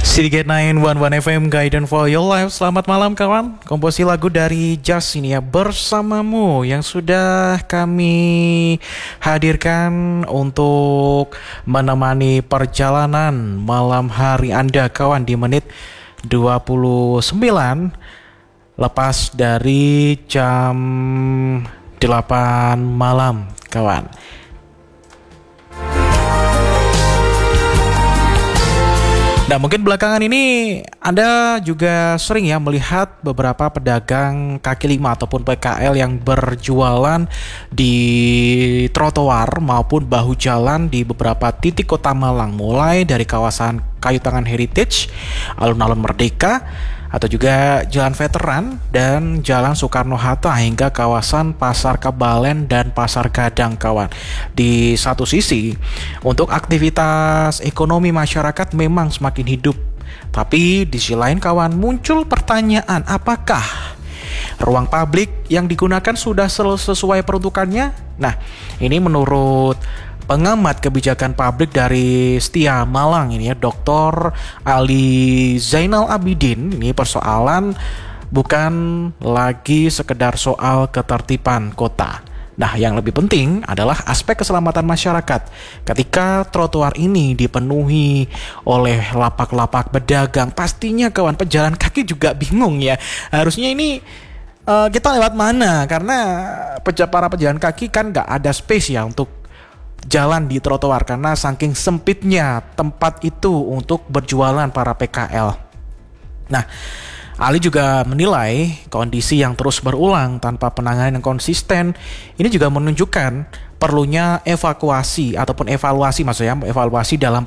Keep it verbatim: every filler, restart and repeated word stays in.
City sembilan satu satu F M Guidance for Your Life. Selamat malam kawan. Komposisi lagu dari Just ini ya, Bersamamu, yang sudah kami hadirkan untuk menemani perjalanan malam hari Anda kawan di menit dua puluh sembilan lepas dari jam delapan malam kawan. Nah, mungkin belakangan ini Anda juga sering ya melihat beberapa pedagang kaki lima ataupun P K L yang berjualan di trotoar maupun bahu jalan di beberapa titik kota Malang, mulai dari kawasan Kayu Tangan Heritage, alun-alun Merdeka, atau juga Jalan Veteran dan Jalan Soekarno-Hatta hingga kawasan Pasar Kebalen dan Pasar Gadang kawan. Di satu sisi, untuk aktivitas ekonomi masyarakat memang semakin hidup. Tapi di sisi lain kawan, muncul pertanyaan, apakah ruang publik yang digunakan sudah sesuai peruntukannya? Nah, ini menurut pengamat kebijakan publik dari Setia Malang ini ya, Doktor Ali Zainal Abidin, ini persoalan bukan lagi sekedar soal ketertiban kota. Nah, yang lebih penting adalah aspek keselamatan masyarakat. Ketika trotoar ini dipenuhi oleh lapak-lapak pedagang, pastinya kawan pejalan kaki juga bingung ya. Harusnya ini uh, kita lewat mana? Karena peja, para pejalan kaki kan nggak ada space ya untuk jalan di trotoar karena saking sempitnya tempat itu untuk berjualan para P K L. Nah, Ali juga menilai kondisi yang terus berulang tanpa penanganan yang konsisten ini juga menunjukkan perlunya evakuasi ataupun evaluasi maksudnya evaluasi dalam